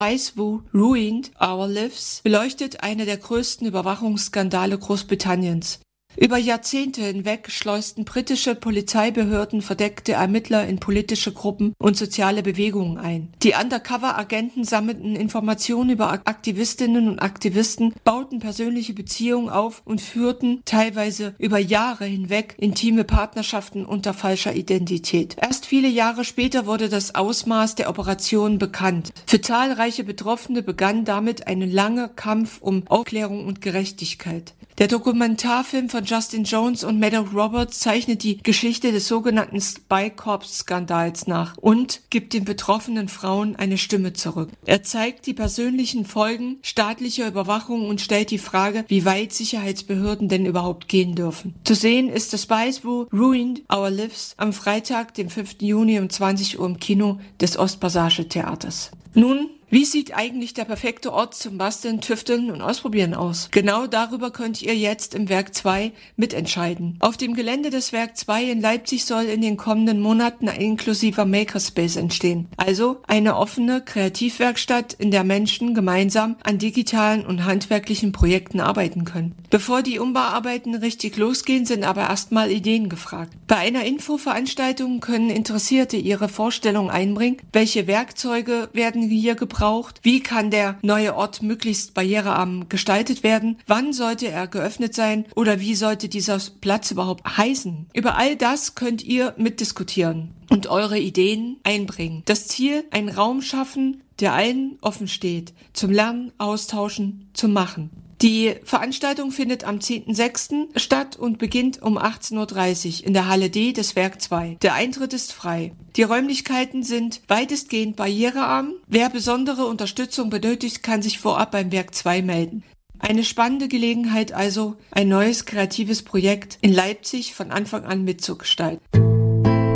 Spice Who Ruined Our Lives beleuchtet eine der größten Überwachungsskandale Großbritanniens. Über Jahrzehnte hinweg schleusten britische Polizeibehörden verdeckte Ermittler in politische Gruppen und soziale Bewegungen ein. Die Undercover-Agenten sammelten Informationen über Aktivistinnen und Aktivisten, bauten persönliche Beziehungen auf und führten teilweise über Jahre hinweg intime Partnerschaften unter falscher Identität. Erst viele Jahre später wurde das Ausmaß der Operation bekannt. Für zahlreiche Betroffene begann damit ein langer Kampf um Aufklärung und Gerechtigkeit. Der Dokumentarfilm von Justin Jones und Maddox Roberts zeichnet die Geschichte des sogenannten Spy Corps-Skandals nach und gibt den betroffenen Frauen eine Stimme zurück. Er zeigt die persönlichen Folgen staatlicher Überwachung und stellt die Frage, wie weit Sicherheitsbehörden denn überhaupt gehen dürfen. Zu sehen ist The Spies Who Ruined Our Lives am Freitag, dem 5. Juni um 20 Uhr im Kino des Ostpassage Theaters. Nun, wie sieht eigentlich der perfekte Ort zum Basteln, Tüfteln und Ausprobieren aus? Genau darüber könnt ihr jetzt im Werk 2 mitentscheiden. Auf dem Gelände des Werk 2 in Leipzig soll in den kommenden Monaten ein inklusiver Makerspace entstehen. Also eine offene Kreativwerkstatt, in der Menschen gemeinsam an digitalen und handwerklichen Projekten arbeiten können. Bevor die Umbauarbeiten richtig losgehen, sind aber erstmal Ideen gefragt. Bei einer Infoveranstaltung können Interessierte ihre Vorstellungen einbringen. Welche Werkzeuge werden hier gebraucht? Wie kann der neue Ort möglichst barrierearm gestaltet werden? Wann sollte er geöffnet sein? Oder wie sollte dieser Platz überhaupt heißen? Über all das könnt ihr mitdiskutieren und eure Ideen einbringen. Das Ziel, einen Raum schaffen, der allen offen steht, zum Lernen, Austauschen, zum Machen. Die Veranstaltung findet am 10.06. statt und beginnt um 18.30 Uhr in der Halle D des Werk 2. Der Eintritt ist frei. Die Räumlichkeiten sind weitestgehend barrierearm. Wer besondere Unterstützung benötigt, kann sich vorab beim Werk 2 melden. Eine spannende Gelegenheit also, ein neues kreatives Projekt in Leipzig von Anfang an mitzugestalten.